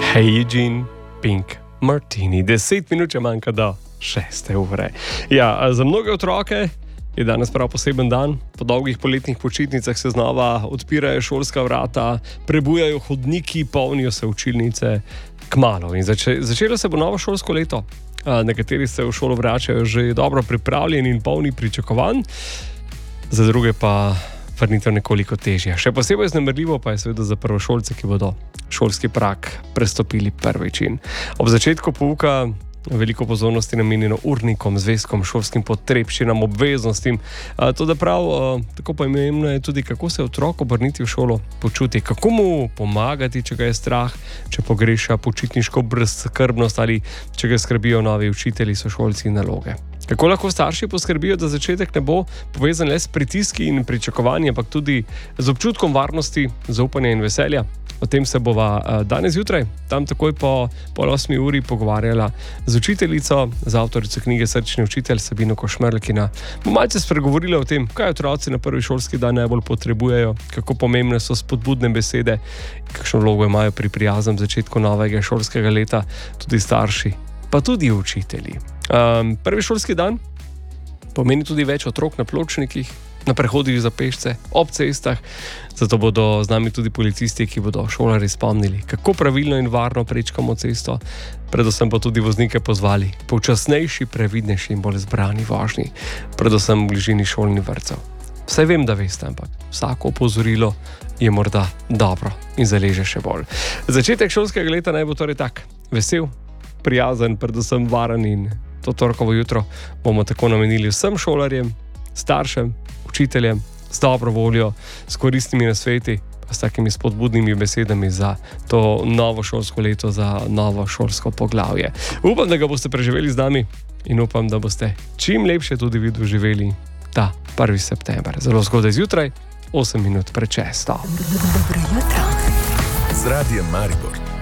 Hey Eugene, Pink Martini. 10 minut če manjka do 6. ure. Ja, za mnoge otroke je danes prav poseben dan. Po dolgih poletnih počitnicah se znova odpirajo šolska vrata, prebujajo hodniki, polnijo se učilnice kmalu. In začelo se bo novo šolsko leto. Nekateri se v šolo vračajo že dobro pripravljeni in polni pričakovanj, za druge pa vrnitev nekoliko težja. Še posebej vznemirljivo pa je seveda za prvošolce, ki bodo šolski prag prestopili prvič. In ob začetku pouka veliko pozornosti namenjeno urnikom, zvezkom, šolskim potrebščinam, obveznostim. Toda prav tako pomembno je tudi, kako se otrok obrniti v šolo počuti, kako mu pomagati, če ga je strah, če pogreša počitniško brezskrbnost ali če ga skrbijo novi učitelji, sošolci in naloge. Kako lahko starši poskrbijo, da začetek ne bo povezan le s pritiski in pričakovanji, ampak tudi z občutkom varnosti, zaupanja in veselja? O tem se bova danes zjutraj, tam takoj po 8. uri pogovarjala z učiteljico, z avtorico knjige Srčni učitelj Sabino Košmerl, ki bo malce spregovorila o tem, kaj otroci na prvi šolski dan najbolj potrebujejo, kako pomembne so spodbudne besede, kakšno vlogo imajo pri prijaznem začetku novega šolskega leta tudi starši, pa tudi učitelji. Prvi šolski dan pomeni tudi več otrok na pločnikih, na prehodih za pešce, ob cestah, zato bodo z nami tudi policisti, ki bodo šolarji spomnili, kako pravilno in varno prečkamo cesto, predvsem pa tudi voznike pozvali počasnejši, previdnejši in bolj zbrani vožnji, predvsem v bližini šolnih vrtcev. Vsaj vem, da veste, ampak vsako opozorilo je morda dobro in zaleže še bolj. Začetek šolskega leta naj bo torej tak, vesel, prijazen, predvsem varen, in to torkovo jutro bomo tako namenili vsem šolarjem, staršem, učiteljem, z dobro voljo, s koristnimi nasveti, pa s takimi spodbudnimi besedami za to novo šolsko leto, za novo šolsko poglavje. Upam, da ga boste preživeli z nami in upam, da boste čim lepše tudi vi doživeli ta 1. september. Zelo zgodaj zjutraj, 8 minut pred 6. Dobro jutro. Z Radijem Maribor.